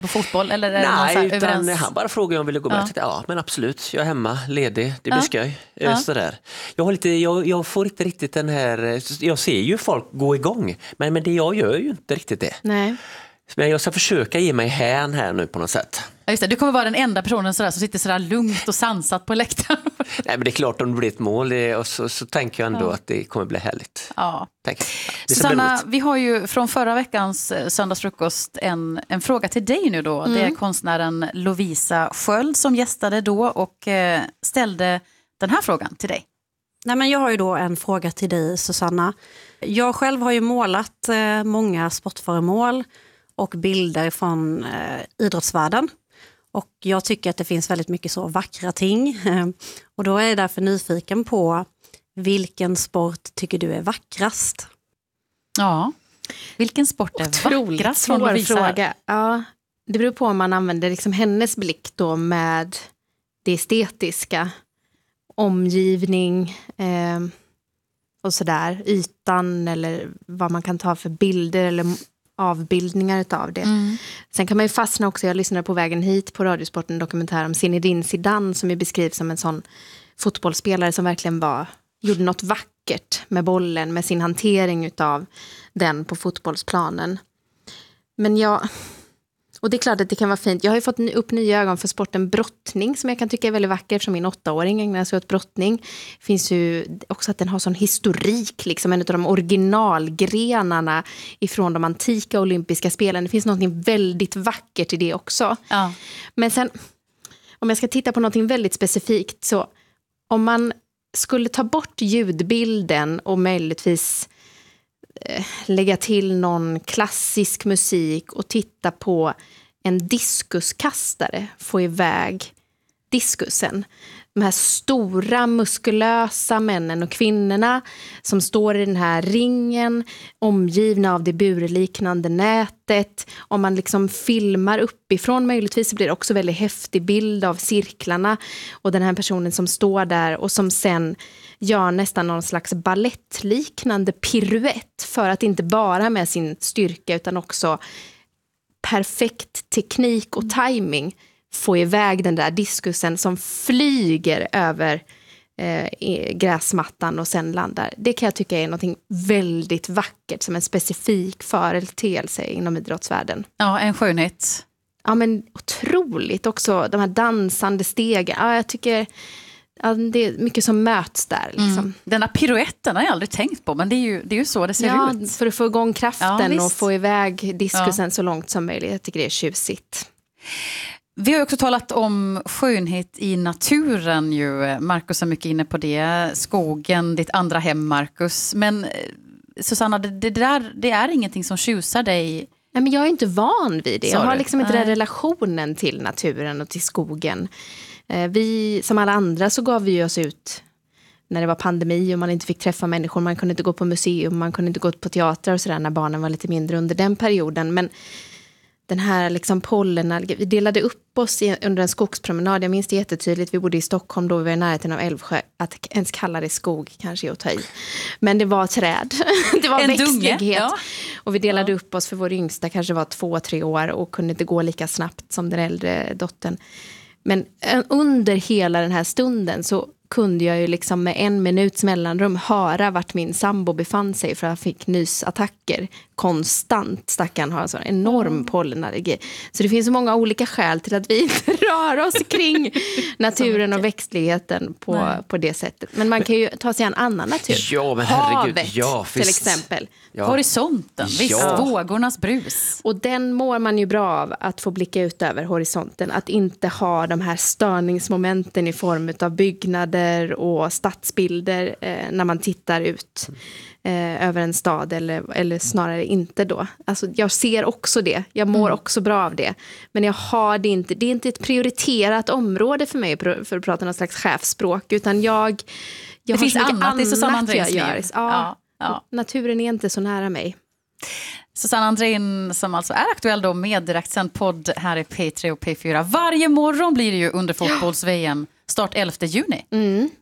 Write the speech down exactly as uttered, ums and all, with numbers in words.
på fotboll? Eller är det Nej, någon utan överens? han bara frågade om jag ville gå med. Ja. Jag tänkte, ja, men absolut. Jag är hemma, ledig, det blir Ja. skoj. Ja. Sådär. Jag, har lite, jag, jag får inte riktigt den här... Jag ser ju folk gå igång, men, men det jag gör ju inte riktigt det. Nej. Men jag ska försöka ge mig hän här nu på något sätt. Ja, just det. Du kommer vara den enda personen sådär, som sitter sådär lugnt och sansat på läktaren. Nej, men det är klart, om det blir ett mål det, och så, så tänker jag ändå Ja. att det kommer bli härligt. Ja. Tänk, ja, det ska bli Susanna, roligt. vi har ju från förra veckans eh, söndagsfrukost en, en fråga till dig nu då. Mm. Det är konstnären Lovisa Sköld som gästade då och eh, ställde den här frågan till dig. Nej, men jag har ju då en fråga till dig, Susanna. Jag själv har ju målat eh, många sportföremål och bilder från eh, idrottsvärlden. Och jag tycker att det finns väldigt mycket så vackra ting. Och då är jag därför nyfiken på vilken sport tycker du är vackrast? Ja, vilken sport är Otroligt vackrast från svår Lovisa? fråga. Ja, det beror på om man använder liksom hennes blick då med det estetiska, omgivning eh, och sådär, ytan eller vad man kan ta för bilder eller avbildningar utav det. Mm. Sen kan man ju fastna också, jag lyssnade på vägen hit på Radiosporten, en dokumentär om Zinedine Zidane som ju beskrivs som en sån fotbollsspelare som verkligen var, gjorde något vackert med bollen, med sin hantering utav den på fotbollsplanen. Men jag, och det är klart att det kan vara fint. Jag har ju fått upp nya ögon för sporten brottning som jag kan tycka är väldigt vacker eftersom min åttaåring ägnar sig åt brottning. Finns ju också att den har sån historik, liksom en av de originalgrenarna ifrån de antika olympiska spelen. Det finns något väldigt vackert i det också. Ja. Men sen, om jag ska titta på något väldigt specifikt, så om man skulle ta bort ljudbilden och möjligtvis eh, lägga till någon klassisk musik och titta på en diskuskastare få iväg diskusen. De här stora muskulösa männen och kvinnorna som står i den här ringen omgivna av det burliknande nätet. Om man liksom filmar uppifrån möjligtvis så blir det också väldigt häftig bild av cirklarna och den här personen som står där och som sen gör nästan någon slags ballettliknande piruett för att inte bara med sin styrka utan också perfekt teknik och timing få iväg den där diskusen som flyger över eh, gräsmattan och sen landar. Det kan jag tycka är något väldigt vackert som en specifik företeelse inom idrottsvärlden. Ja, en skönhet. Ja, men otroligt också. De här dansande stegen. Ja, jag tycker ja, det är mycket som möts där. Liksom. Mm. Den här piruetten har jag aldrig tänkt på, men det är ju, det är ju så det ser ja, ut. för att få igång kraften Ja, och få iväg diskusen Ja. så långt som möjligt. Jag tycker det är tjusigt. Vi har också talat om skönhet i naturen ju. Marcus är mycket inne på det. Skogen, ditt andra hem, Marcus. Men Susanna, det, det där det är ingenting som tjusar dig. Nej, men jag är inte van vid det. Sa Jag har du? liksom inte den Nej. relationen till naturen och till skogen. Eh, vi, som alla andra så gav vi oss ut när det var pandemi och man inte fick träffa människor. Man kunde inte gå på museum, man kunde inte gå på teater och sådär när barnen var lite mindre under den perioden. Men den här liksom pollen, vi delade upp oss i, under en skogspromenad. Jag minns det jättetydligt. Vi bodde i Stockholm då vi var i närheten av Älvsjö. Att ens kalla det skog kanske är att ta i. Men det var träd. Det var En växtlighet. dunge, ja. Och vi delade Ja. upp oss för vår yngsta kanske var två, tre år och kunde inte gå lika snabbt som den äldre dottern. Men under hela den här stunden så kunde jag ju liksom med en minuts mellanrum höra vart min sambo befann sig för jag fick nysattacker konstant. Stackarn har en sån enorm pollenallergi. Så det finns så många olika skäl till att vi inte rör oss kring naturen och växtligheten på, på det sättet. Men man kan ju ta sig en annan natur. Ja, men herregud. Havet Ja, till visst. exempel. Ja. Horisonten, visst, Ja. vågornas brus. Och den mår man ju bra av att få blicka ut över horisonten. Att inte ha de här störningsmomenten i form av byggnader och stadsbilder eh, när man tittar ut eh, över en stad eller, eller snarare inte då. Alltså, jag ser också det. Jag mår Mm. också bra av det. Men jag har det inte. Det är inte ett prioriterat område för mig för att prata någon slags chefsspråk. Utan jag, jag Det har finns så mycket annat i Susanna jag Andréns liv. gör. Ja, Ja, ja. Naturen är inte så nära mig. Susanna Andrén som alltså är aktuell då med direktsänd podd här i P tre och P fyra. Varje morgon blir det ju under fotbolls-V M. Start elfte juni. Mm.